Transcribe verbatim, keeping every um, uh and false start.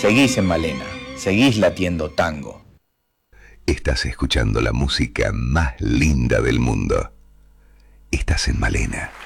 seguís en Malena, seguís latiendo tango. Estás escuchando la música más linda del mundo. Estás en Malena.